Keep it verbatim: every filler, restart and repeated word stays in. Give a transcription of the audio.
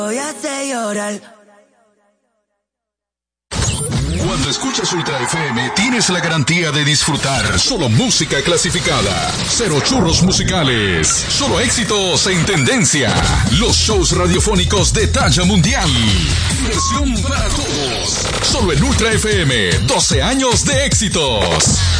Voy a hacer llorar. Cuando escuchas Ultra F M, tienes la garantía de disfrutar solo música clasificada. Cero churros musicales. Solo éxitos en tendencia. Los shows radiofónicos de talla mundial. Diversión para todos. Solo en Ultra F M. doce años de éxitos.